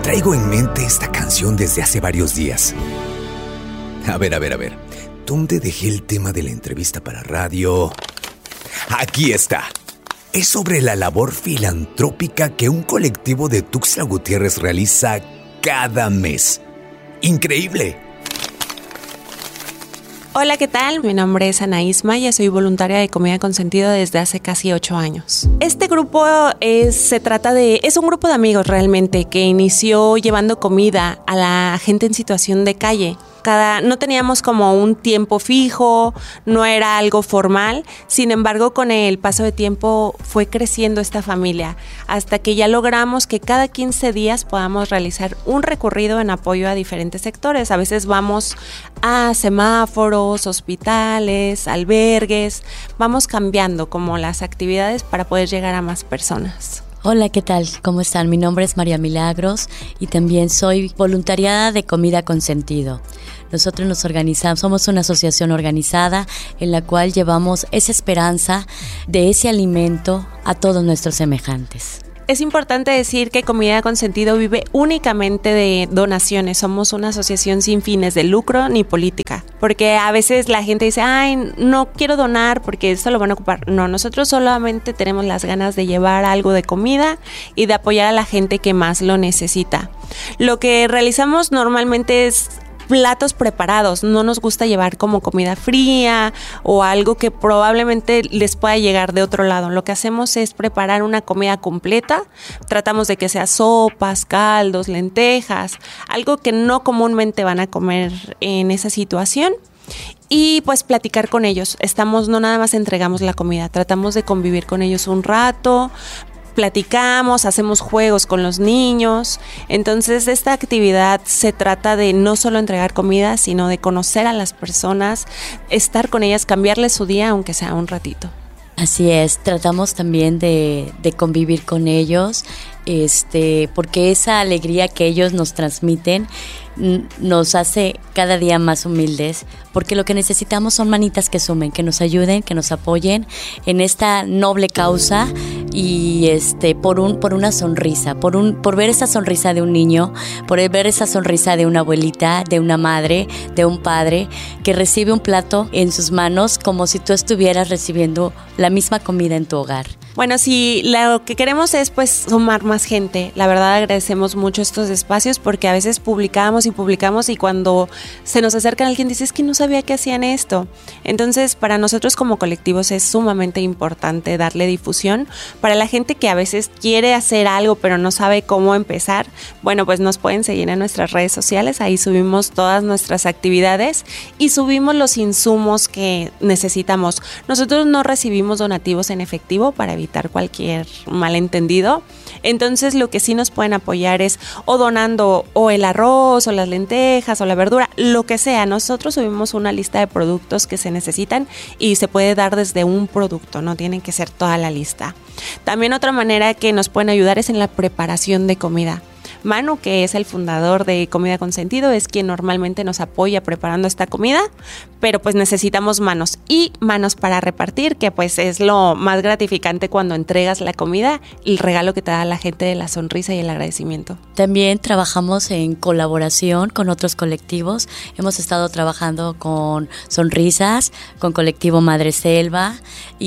Traigo en mente esta canción desde hace varios días. A ver. ¿Dónde dejé el tema de la entrevista para radio? Aquí está. Es sobre la labor filantrópica que un colectivo de Tuxtla Gutiérrez realiza cada mes. ¡Increíble! Hola, ¿qué tal? Mi nombre es Anaís Maya, soy voluntaria de Comida con Sentido desde hace casi 8 años. Este grupo es un grupo de amigos realmente que inició llevando comida a la gente en situación de calle. No teníamos como un tiempo fijo, no era algo formal, sin embargo con el paso de tiempo fue creciendo esta familia hasta que ya logramos que cada 15 días podamos realizar un recorrido en apoyo a diferentes sectores. A veces vamos a semáforos, hospitales, albergues, vamos cambiando como las actividades para poder llegar a más personas. Hola, ¿qué tal? ¿Cómo están? Mi nombre es María Milagros y también soy voluntariada de Comida con Sentido. Nosotros nos organizamos, somos una asociación organizada en la cual llevamos esa esperanza de ese alimento a todos nuestros semejantes. Es importante decir que Comida con Sentido vive únicamente de donaciones. Somos una asociación sin fines de lucro ni política. Porque a veces la gente dice, ay, no quiero donar porque esto lo van a ocupar. No, nosotros solamente tenemos las ganas de llevar algo de comida y de apoyar a la gente que más lo necesita. Lo que realizamos normalmente es platos preparados, no nos gusta llevar como comida fría o algo que probablemente les pueda llegar de otro lado. Lo que hacemos es preparar una comida completa, tratamos de que sea sopas, caldos, lentejas, algo que no comúnmente van a comer en esa situación. Y pues platicar con ellos, no nada más entregamos la comida, tratamos de convivir con ellos un rato, platicamos, hacemos juegos con los niños. Entonces esta actividad se trata de no solo entregar comida, sino de conocer a las personas, estar con ellas, cambiarles su día aunque sea un ratito. Así es, tratamos también de convivir con ellos, porque esa alegría que ellos nos transmiten nos hace cada día más humildes, porque lo que necesitamos son manitas que sumen, que nos ayuden, que nos apoyen en esta noble causa y por una sonrisa, por ver esa sonrisa de un niño, por ver esa sonrisa de una abuelita, de una madre, de un padre que recibe un plato en sus manos como si tú estuvieras recibiendo la misma comida en tu hogar. Bueno, sí, lo que queremos es pues sumar más gente. La verdad agradecemos mucho estos espacios porque a veces publicamos y cuando se nos acerca alguien dice, es que no sabía que hacían esto. Entonces, para nosotros como colectivos es sumamente importante darle difusión. Para la gente que a veces quiere hacer algo pero no sabe cómo empezar, bueno, pues nos pueden seguir en nuestras redes sociales. Ahí subimos todas nuestras actividades y subimos los insumos que necesitamos. Nosotros no recibimos donativos en efectivo para evitar cualquier malentendido. Entonces lo que sí nos pueden apoyar es o donando o el arroz o las lentejas o la verdura, lo que sea. Nosotros subimos una lista de productos que se necesitan y se puede dar desde un producto, no tienen que ser toda la lista. También otra manera que nos pueden ayudar es en la preparación de comida. Manu, que es el fundador de Comida con Sentido, es quien normalmente nos apoya preparando esta comida, pero pues necesitamos manos para repartir, que pues es lo más gratificante cuando entregas la comida, el regalo que te da la gente de la sonrisa y el agradecimiento. También trabajamos en colaboración con otros colectivos. Hemos estado trabajando con Sonrisas, con Colectivo Madre Selva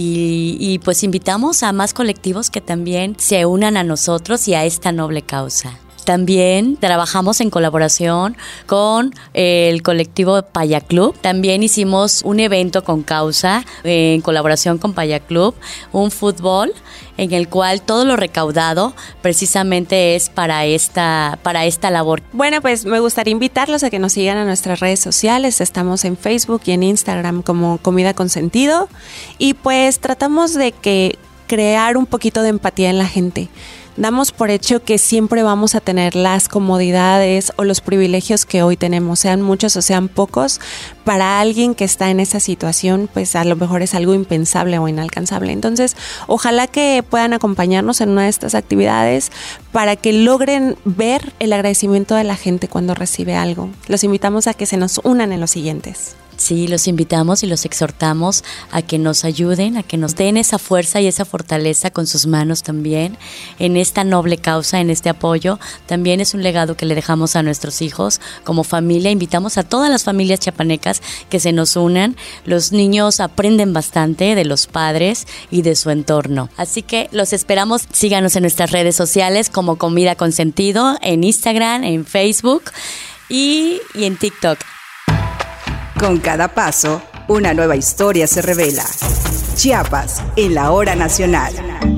y pues invitamos a más colectivos que también se unan a nosotros y a esta noble causa. También trabajamos en colaboración con el colectivo Paya Club. También hicimos un evento con causa en colaboración con Paya Club, un fútbol en el cual todo lo recaudado precisamente es para esta labor. Bueno, pues me gustaría invitarlos a que nos sigan a nuestras redes sociales. Estamos en Facebook y en Instagram como Comida con Sentido y pues tratamos de crear un poquito de empatía en la gente. Damos por hecho que siempre vamos a tener las comodidades o los privilegios que hoy tenemos, sean muchos o sean pocos. Para alguien que está en esa situación, pues a lo mejor es algo impensable o inalcanzable. Entonces, ojalá que puedan acompañarnos en una de estas actividades para que logren ver el agradecimiento de la gente cuando recibe algo. Los invitamos a que se nos unan en los siguientes. Sí, los invitamos y los exhortamos a que nos ayuden, a que nos den esa fuerza y esa fortaleza con sus manos también en esta noble causa, en este apoyo. También es un legado que le dejamos a nuestros hijos como familia. Invitamos a todas las familias chiapanecas que se nos unan. Los niños aprenden bastante de los padres y de su entorno. Así que los esperamos. Síganos en nuestras redes sociales como Comida con Sentido, en Instagram, en Facebook y en TikTok. Con cada paso, una nueva historia se revela. Chiapas en la hora nacional.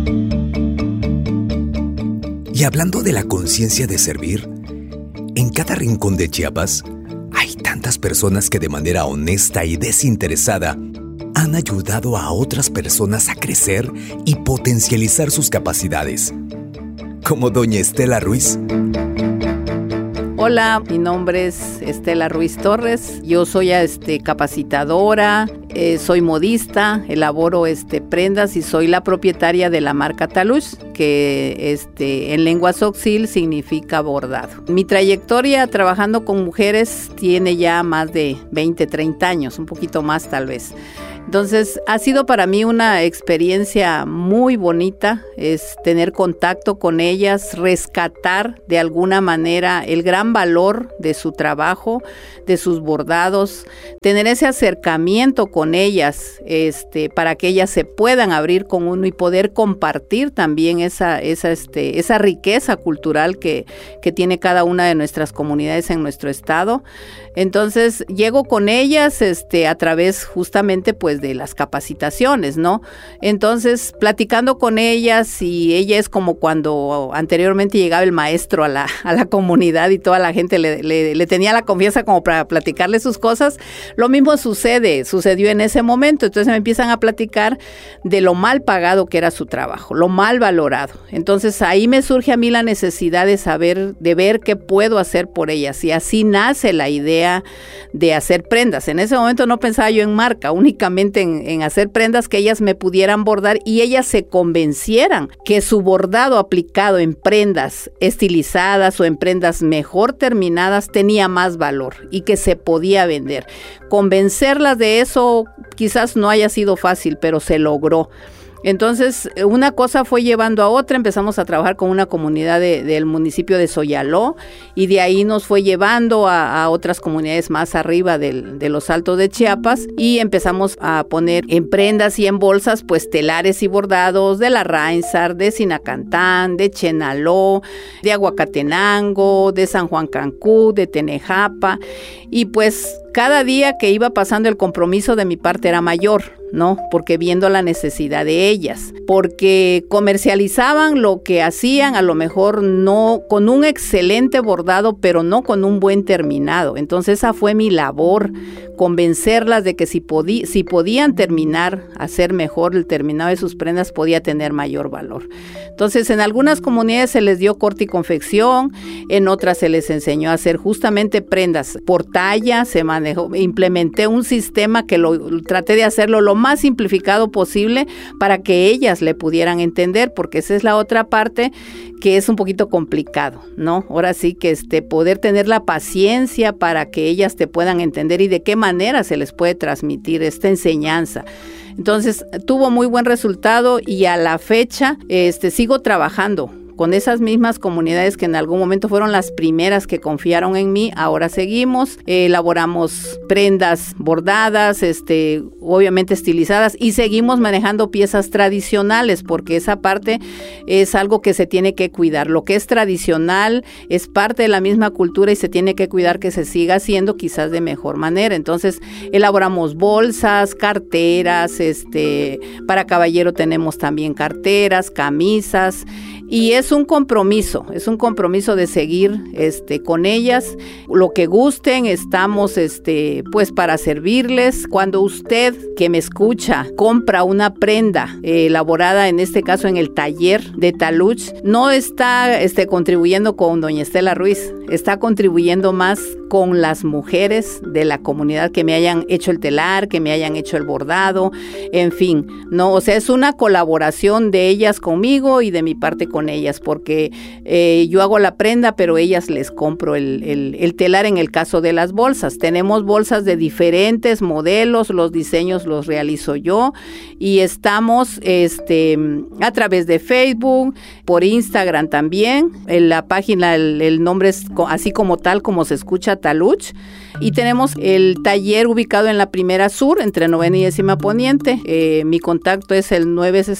Y hablando de la conciencia de servir, en cada rincón de Chiapas hay tantas personas que de manera honesta y desinteresada han ayudado a otras personas a crecer y potencializar sus capacidades. Como doña Estela Ruiz. Hola, mi nombre es Estela Ruiz Torres. Yo soy capacitadora, soy modista, elaboro prendas y soy la propietaria de la marca Talush, que en lengua tzotzil significa bordado. Mi trayectoria trabajando con mujeres tiene ya más de 20, 30 años, un poquito más tal vez. Entonces, ha sido para mí una experiencia muy bonita, es tener contacto con ellas, rescatar de alguna manera el gran valor de su trabajo, de sus bordados, tener ese acercamiento con ellas, para que ellas se puedan abrir con uno y poder compartir también esa riqueza cultural que tiene cada una de nuestras comunidades en nuestro estado. Entonces, llego con ellas a través justamente pues de las capacitaciones, ¿no? Entonces, platicando con ellas, y ella es como cuando anteriormente llegaba el maestro a la comunidad y toda la gente le tenía la confianza como para platicarle sus cosas. Lo mismo sucedió en ese momento. Entonces me empiezan a platicar de lo mal pagado que era su trabajo, lo mal valorado. Entonces ahí me surge a mí la necesidad de ver qué puedo hacer por ellas, y así nace la idea de hacer prendas. En ese momento no pensaba yo en marca, únicamente en hacer prendas que ellas me pudieran bordar y ellas se convencieran que su bordado aplicado en prendas estilizadas o en prendas mejor terminadas tenía más valor y que se podía vender. Convencerlas de eso quizás no haya sido fácil, pero se logró. Entonces, una cosa fue llevando a otra. Empezamos a trabajar con una comunidad del municipio de Soyaló, y de ahí nos fue llevando a otras comunidades más arriba de los Altos de Chiapas, y empezamos a poner en prendas y en bolsas pues telares y bordados de la Rainsar, de Sinacantán, de Chenaló, de Aguacatenango, de San Juan Cancún, de Tenejapa, y pues cada día que iba pasando el compromiso de mi parte era mayor, ¿no? Porque viendo la necesidad de ellas, porque comercializaban lo que hacían, a lo mejor no con un excelente bordado, pero no con un buen terminado. Entonces esa fue mi labor, convencerlas de que si podían terminar, hacer mejor el terminado de sus prendas, podía tener mayor valor. Entonces en algunas comunidades se les dio corte y confección, en otras se les enseñó a hacer justamente prendas por talla, implementé un sistema que traté de hacerlo lo más simplificado posible para que ellas le pudieran entender, porque esa es la otra parte que es un poquito complicado, ¿no? Ahora sí que poder tener la paciencia para que ellas te puedan entender y de qué manera se les puede transmitir esta enseñanza. Entonces, tuvo muy buen resultado, y a la fecha sigo trabajando con esas mismas comunidades que en algún momento fueron las primeras que confiaron en mí. Ahora seguimos, elaboramos prendas bordadas, obviamente estilizadas, y seguimos manejando piezas tradicionales, porque esa parte es algo que se tiene que cuidar. Lo que es tradicional es parte de la misma cultura y se tiene que cuidar que se siga haciendo quizás de mejor manera. Entonces elaboramos bolsas, carteras, para caballero tenemos también carteras, camisas, y es un compromiso de seguir con ellas. Lo que gusten, estamos pues para servirles. Cuando usted que me escucha compra una prenda elaborada, en este caso en el taller de Talush, no está contribuyendo con doña Estela Ruiz, está contribuyendo más con las mujeres de la comunidad que me hayan hecho el telar, que me hayan hecho el bordado, en fin, no, o sea, es una colaboración de ellas conmigo y de mi parte con ellas, ellas porque yo hago la prenda, pero ellas les compro el telar en el caso de las bolsas. Tenemos bolsas de diferentes modelos, los diseños los realizo yo y estamos a través de Facebook, por Instagram también. En la página el nombre es así como tal, como se escucha, Taluch. Y tenemos el taller ubicado en la Primera Sur, entre 9ª y 10ª Poniente. Mi contacto es el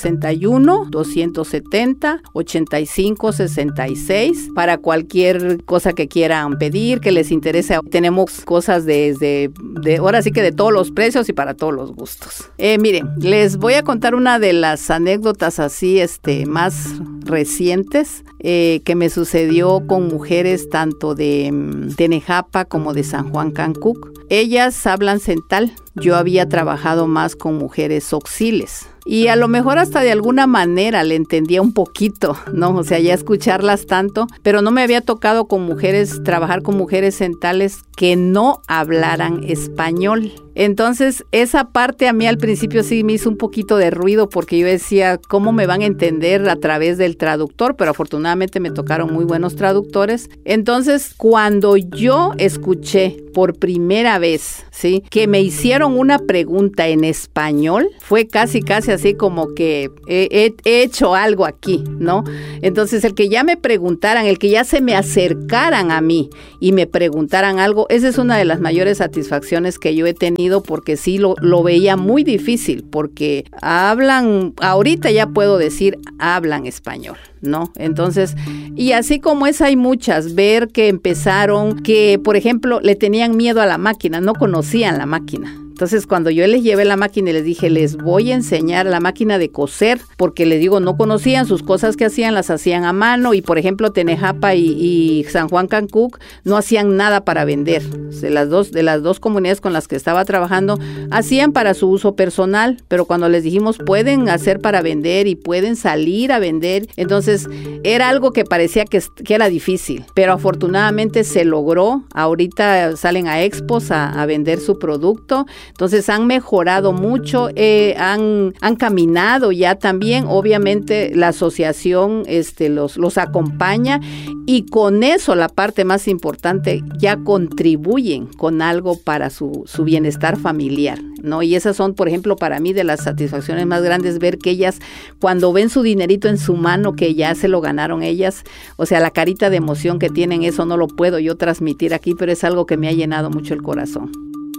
961-270-8566 para cualquier cosa que quieran pedir, que les interese. Tenemos cosas desde ahora sí que de todos los precios y para todos los gustos. Miren, les voy a contar una de las anécdotas así más recientes que me sucedió con mujeres tanto de Tenejapa como de San Juan Cancuc. Ellas hablan cental. Yo había trabajado más con mujeres oxiles. Y a lo mejor hasta de alguna manera le entendía un poquito, ¿no? O sea, ya escucharlas tanto, pero no me había tocado trabajar con mujeres centales que no hablaran español. Entonces, esa parte a mí al principio sí me hizo un poquito de ruido porque yo decía, ¿cómo me van a entender a través del traductor? Pero afortunadamente me tocaron muy buenos traductores. Entonces, cuando yo escuché por primera vez, ¿sí?, que me hicieron una pregunta en español, fue casi así como que he hecho algo aquí, ¿no? Entonces, el que ya me preguntaran, el que ya se me acercaran a mí y me preguntaran algo, esa es una de las mayores satisfacciones que yo he tenido porque sí lo veía muy difícil porque ahorita ya puedo decir, hablan español, ¿no? Entonces, y así como esa hay muchas, ver que empezaron, que por ejemplo le tenían miedo a la máquina, no conocían la máquina. Entonces, cuando yo les llevé la máquina y les dije, les voy a enseñar la máquina de coser, porque les digo, no conocían sus cosas que hacían, las hacían a mano, y por ejemplo, Tenejapa y San Juan Cancuc no hacían nada para vender. De las dos comunidades con las que estaba trabajando, hacían para su uso personal, pero cuando les dijimos, pueden hacer para vender y pueden salir a vender, entonces era algo que parecía que era difícil, pero afortunadamente se logró. Ahorita salen a expos a vender su producto. Entonces han mejorado mucho, han caminado ya también. Obviamente la asociación los acompaña y con eso, la parte más importante, ya contribuyen con algo para su bienestar familiar, ¿no? Y esas son, por ejemplo, para mí de las satisfacciones más grandes, ver que ellas, cuando ven su dinerito en su mano, que ya se lo ganaron ellas, o sea, la carita de emoción que tienen, eso no lo puedo yo transmitir aquí, pero es algo que me ha llenado mucho el corazón.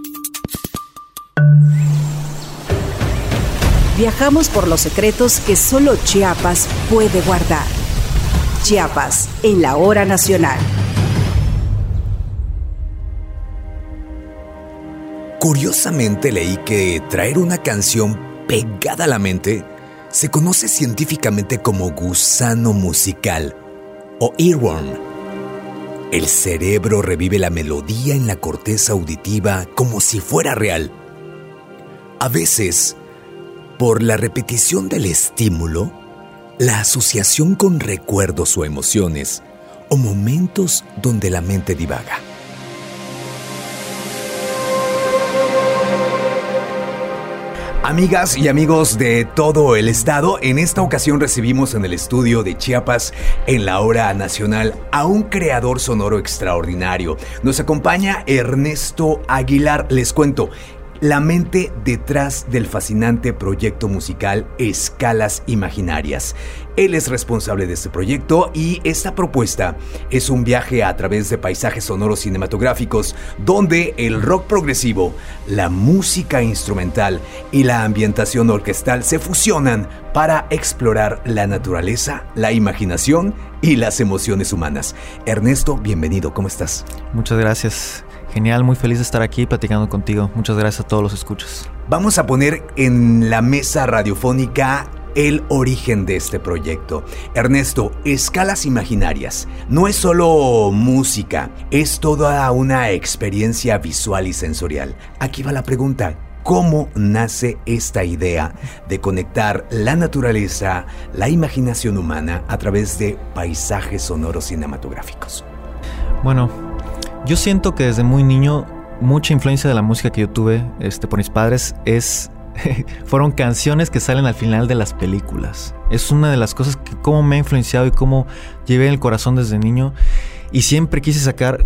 Viajamos por los secretos que solo Chiapas puede guardar. Chiapas en la hora nacional. Curiosamente leí que traer una canción pegada a la mente se conoce científicamente como gusano musical o earworm. El cerebro revive la melodía en la corteza auditiva como si fuera real. A veces, por la repetición del estímulo, la asociación con recuerdos o emociones, o momentos donde la mente divaga. Amigas y amigos de todo el estado, en esta ocasión recibimos en el estudio de Chiapas, en la hora nacional, a un creador sonoro extraordinario. Nos acompaña Ernesto Aguilar. Les cuento, la mente detrás del fascinante proyecto musical Escalas Imaginarias. Él es responsable de este proyecto y esta propuesta es un viaje a través de paisajes sonoros cinematográficos donde el rock progresivo, la música instrumental y la ambientación orquestal se fusionan para explorar la naturaleza, la imaginación y las emociones humanas. Ernesto, bienvenido, ¿cómo estás? Muchas gracias. Genial, muy feliz de estar aquí platicando contigo. Muchas gracias a todos los escuchas. Vamos a poner en la mesa radiofónica el origen de este proyecto. Ernesto, Escalas Imaginarias no es solo música, es toda una experiencia visual y sensorial. Aquí va la pregunta: ¿cómo nace esta idea de conectar la naturaleza, la imaginación humana a través de paisajes sonoros cinematográficos? Bueno, yo siento que desde muy niño mucha influencia de la música que yo tuve por mis padres es fueron canciones que salen al final de las películas. Es una de las cosas que cómo me ha influenciado y cómo llevé en el corazón desde niño. Y siempre quise sacar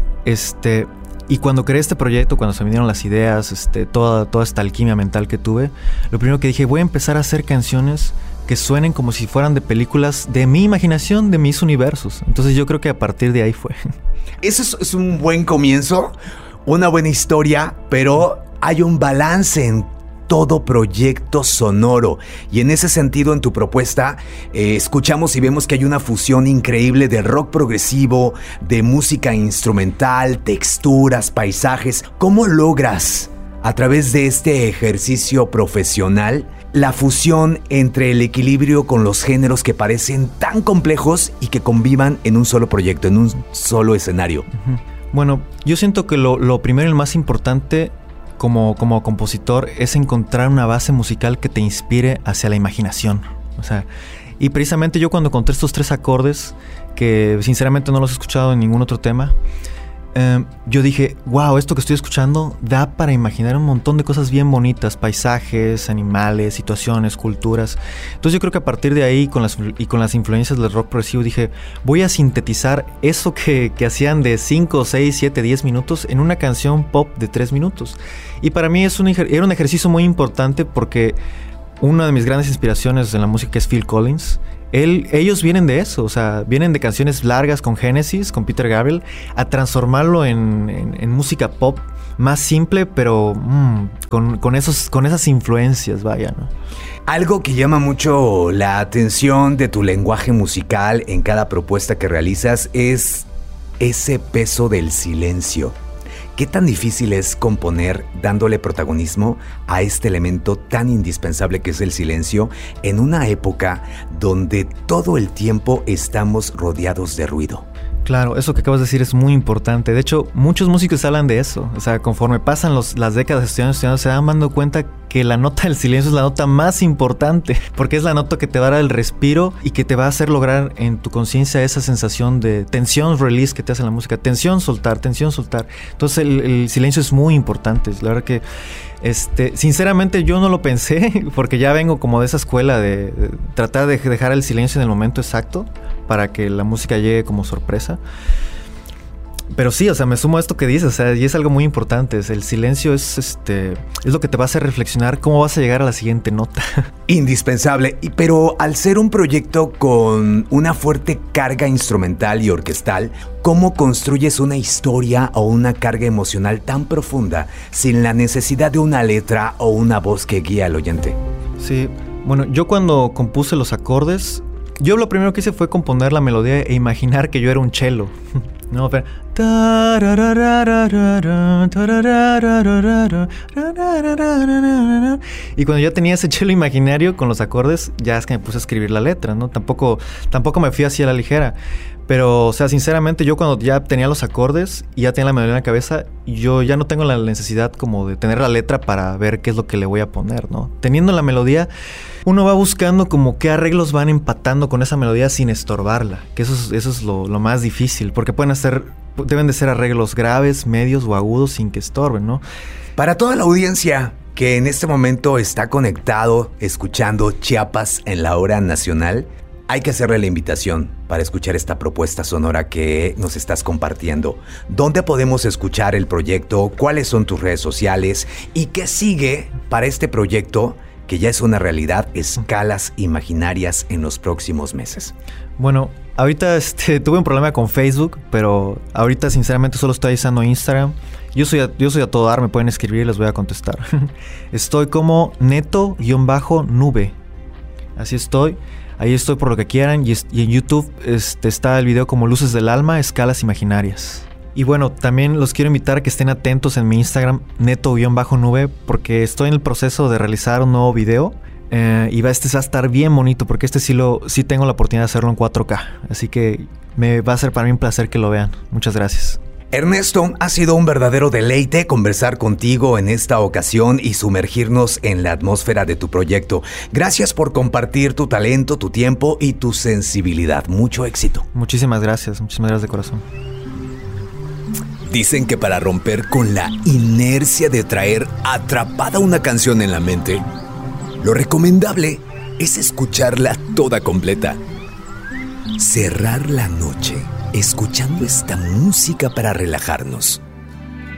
y cuando creé este proyecto, cuando se me dieron las ideas, toda esta alquimia mental que tuve, lo primero que dije, voy a empezar a hacer canciones que suenen como si fueran de películas de mi imaginación, de mis universos. Entonces yo creo que a partir de ahí fue. Eso es un buen comienzo, una buena historia, pero hay un balance en todo proyecto sonoro. Y en ese sentido, en tu propuesta, escuchamos y vemos que hay una fusión increíble de rock progresivo, de música instrumental, texturas, paisajes. ¿Cómo logras, a través de este ejercicio profesional, la fusión entre el equilibrio con los géneros que parecen tan complejos y que convivan en un solo proyecto, en un solo escenario? Bueno, yo siento que lo primero y el más importante como compositor es encontrar una base musical que te inspire hacia la imaginación. O sea, y precisamente yo cuando encontré estos 3 acordes, que sinceramente no los he escuchado en ningún otro tema, yo dije, wow, esto que estoy escuchando da para imaginar un montón de cosas bien bonitas, paisajes, animales, situaciones, culturas. Entonces yo creo que a partir de ahí, con las influencias del rock progresivo, dije, voy a sintetizar eso que hacían de 5, 6, 7, 10 minutos en una canción pop de 3 minutos. Y para mí era un ejercicio muy importante porque una de mis grandes inspiraciones en la música es Phil Collins. Ellos vienen de eso, o sea, vienen de canciones largas con Genesis, con Peter Gabriel, a transformarlo en música pop más simple, pero con esas influencias, vaya, ¿no? Algo que llama mucho la atención de tu lenguaje musical en cada propuesta que realizas es ese peso del silencio. ¿Qué tan difícil es componer dándole protagonismo a este elemento tan indispensable que es el silencio en una época donde todo el tiempo estamos rodeados de ruido? Claro, eso que acabas de decir es muy importante. De hecho, muchos músicos hablan de eso. O sea, conforme pasan las décadas estudiando, se van dando cuenta que la nota del silencio es la nota más importante, porque es la nota que te va a dar el respiro y que te va a hacer lograr en tu conciencia esa sensación de tensión, release que te hace la música. Tensión, soltar, tensión, soltar. Entonces el silencio es muy importante. La verdad que sinceramente yo no lo pensé, porque ya vengo como de esa escuela de tratar de dejar el silencio en el momento exacto para que la música llegue como sorpresa. Pero sí, o sea, me sumo a esto que dices, o sea, y es algo muy importante. El silencio es lo que te va a hacer reflexionar cómo vas a llegar a la siguiente nota. Indispensable, pero al ser un proyecto con una fuerte carga instrumental y orquestal, ¿cómo construyes una historia o una carga emocional tan profunda sin la necesidad de una letra o una voz que guíe al oyente? Sí, bueno, yo cuando compuse los acordes, yo lo primero que hice fue componer la melodía e imaginar que yo era un cello. No, pero... Y cuando ya tenía ese cello imaginario con los acordes, ya es que me puse a escribir la letra, ¿no? Tampoco me fui así a la ligera. Pero, o sea, sinceramente, yo cuando ya tenía los acordes y ya tenía la melodía en la cabeza, yo ya no tengo la necesidad como de tener la letra para ver qué es lo que le voy a poner, ¿no? Teniendo la melodía, uno va buscando como qué arreglos van empatando con esa melodía sin estorbarla, que eso es lo más difícil, porque deben de ser arreglos graves, medios o agudos sin que estorben, ¿no? Para toda la audiencia que en este momento está conectado, escuchando Chiapas en la hora nacional, hay que hacerle la invitación para escuchar esta propuesta sonora que nos estás compartiendo. ¿Dónde podemos escuchar el proyecto? ¿Cuáles son tus redes sociales? ¿Y qué sigue para este proyecto que ya es una realidad, Escalas Imaginarias, en los próximos meses? Bueno, ahorita tuve un problema con Facebook, pero ahorita sinceramente solo estoy usando Instagram. Yo soy a todo dar, me pueden escribir y les voy a contestar. Estoy como neto-nube. Así estoy. Ahí estoy por lo que quieran. Y en YouTube está el video como Luces del Alma, Escalas Imaginarias. Y bueno, también los quiero invitar a que estén atentos en mi Instagram, neto-nube, porque estoy en el proceso de realizar un nuevo video. Y va a estar bien bonito, porque sí tengo la oportunidad de hacerlo en 4K. Así que va a ser para mí un placer que lo vean. Muchas gracias. Ernesto, ha sido un verdadero deleite conversar contigo en esta ocasión y sumergirnos en la atmósfera de tu proyecto. Gracias por compartir tu talento, tu tiempo y tu sensibilidad. Mucho éxito. Muchísimas gracias de corazón. Dicen que para romper con la inercia de traer atrapada una canción en la mente, Lo recomendable es escucharla toda completa. Cerrar la noche escuchando esta música para relajarnos.